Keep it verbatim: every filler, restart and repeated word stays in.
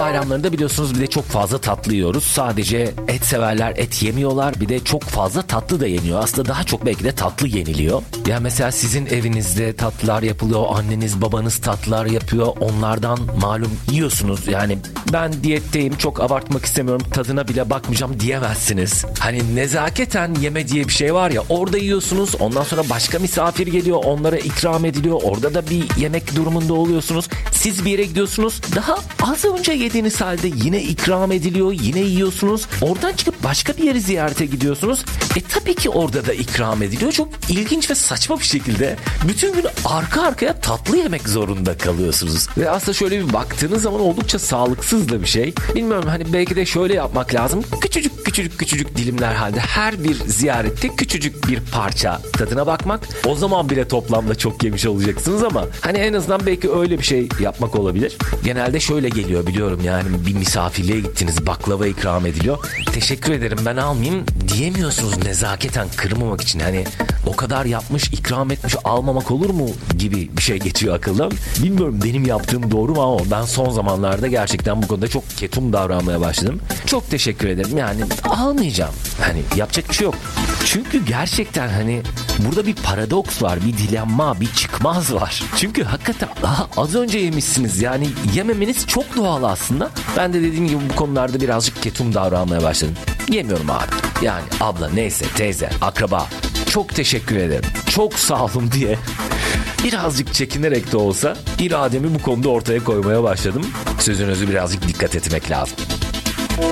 bayramlarında biliyorsunuz bir de çok fazla tatlı yiyoruz. Sadece et severler et yemiyorlar. Bir de çok fazla tatlı da yeniyor. Aslında daha çok belki de tatlı yeniliyor. Ya mesela sizin evinizde tatlılar yapılıyor. Anneniz babanız tatlılar yapıyor. Onlardan malum yiyorsunuz. Yani ben diyetteyim, çok abartmak istemiyorum, tadına bile bakmayacağım diyemezsiniz. Hani nezaketen yeme diye bir şey var ya, orada yiyorsunuz. Ondan sonra başka misafir geliyor. Onlara ikram ediliyor. Orada da bir yemek durumunda oluyorsunuz. Siz bir yere gidiyorsunuz. Daha az önce yediğiniz halde yine ikram ediliyor. Yine yiyorsunuz. Oradan çıkıp başka bir yeri ziyarete gidiyorsunuz. E tabii ki orada da ikram ediliyor. Çok ilginç ve saçma bir şekilde bütün gün arka arkaya tatlı yemek zorunda kalıyorsunuz. Ve aslında şöyle bir baktığınız zaman oldukça sağlıksız da bir şey. Bilmiyorum, hani belki de şöyle yapmak lazım. Küçücük küçücük küçücük dilimler halde her bir ziyarette küçücük bir parça tadına bakmak. O zaman bile toplamda çok yemiş olacaksınız ama hani en azından belki öyle bir şey yapmak olabilir. Genelde şöyle geliyor, biliyorum yani, bir misafirliğe gittiniz, baklava ikram ediliyor. Teşekkür ederim, ben almayayım diyemiyorsunuz nezaketen, kırmamak için. Hani o kadar yapmış, ikram etmiş, almamak olur mu gibi bir şey geçiyor akıldan. Bilmiyorum benim yaptığım doğru mu ama ben son zamanlarda gerçekten bu konuda çok ketum davranmaya başladım. Çok teşekkür ederim, yani almayacağım. Hani yapacak bir şey yok. Çünkü gerçekten hani burada bir paradoks var, bir dilemma, bir çıkmaz var. Çünkü hakikaten daha az önce yemişsiniz, yani yememeniz çok doğal aslında. Ben de dediğim gibi bu konularda birazcık ketum davranmaya başladım. Yemiyorum abi. Yani abla, neyse, teyze, akraba, çok teşekkür ederim, çok sağ olun diye birazcık çekinerek de olsa irademi bu konuda ortaya koymaya başladım. Sözünüzü birazcık dikkat etmek lazım.